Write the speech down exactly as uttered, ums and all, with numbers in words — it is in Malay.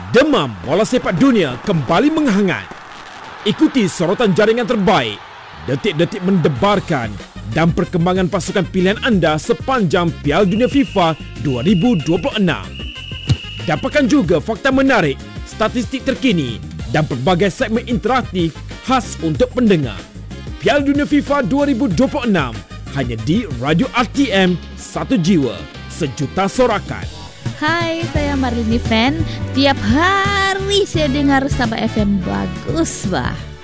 Demam bola sepak dunia kembali menghangat. Ikuti sorotan jaringan terbaik, detik-detik mendebarkan dan perkembangan pasukan pilihan anda sepanjang Piala Dunia FIFA dua ribu dua puluh enam. Dapatkan juga fakta menarik, statistik terkini dan pelbagai segmen interaktif khas untuk pendengar. Piala Dunia FIFA dua ribu dua puluh enam hanya di Radio R T M, satu jiwa, sejuta sorakan. Hai, saya Marlini Fan. Tiap hari saya dengar Sabah F M. Bagus, bah.